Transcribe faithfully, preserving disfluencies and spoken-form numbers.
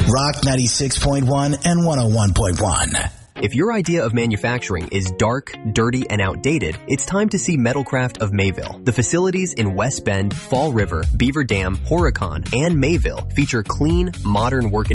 Rock ninety-six point one and one oh one point one. If your idea of manufacturing is dark, dirty, and outdated, it's time to see Metalcraft of Mayville. The facilities in West Bend, Fall River, Beaver Dam, Horicon, and Mayville feature clean, modern work